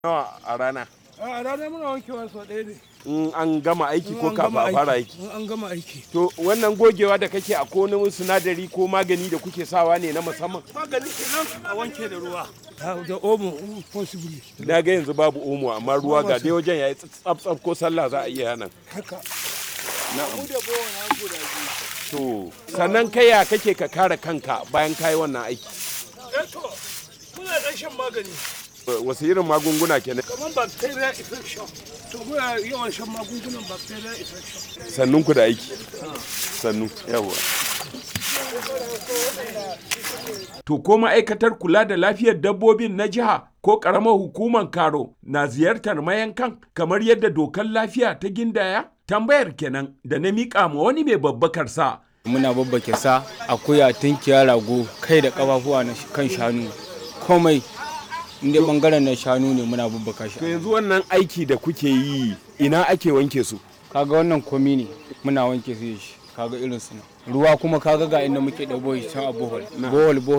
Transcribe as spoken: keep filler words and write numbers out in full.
nawa a rana? A rana muna wankewa sau ɗaya ne. In an gama aiki ko kafin a fara aiki? In an gama aiki. To wannan gogewa da kake a ko wani sinadari ko magani da kuke sawa ne na musamman? Magani kenan a wanke da ruwa. Da omo possibly. Na ga yanzu babu omo amma ruwa ga dai wajen yayi tsaf ko sallah za a iya nan. Haka. Na'am. To sannan kai ya kake ka kare kanka bayan kayi wannan aiki? Eh to muna ɗan shan magani. Wasu irin magunguna kenan? Kamar bacteria infection. To muna yawan shan magungunan bacteria infection. Sannun ku da aiki. Sannu yawa. To ko ma'aikatar kula da lafiyar dabbobin na jiha ko ƙaramar hukumar Karo na ziyartar mayankan kamar yadda dokar lafiya ta gindaya? Tambayar kenan da na miƙa ma wani mai babbakar sa. Muna babbake sa, akuya, tunkiya, rago, kai da ƙafafuwa na kan shanu, komai inda bangaren na shanu ne muna babbaka shi. To yanzu wannan aiki da kuke yi ina ake wanke su? Kaga wannan komi ne muna wanke su shi, kaga irin su ruwa kuma kaga ga inda muke da bohol can a bohol. Bohol bohol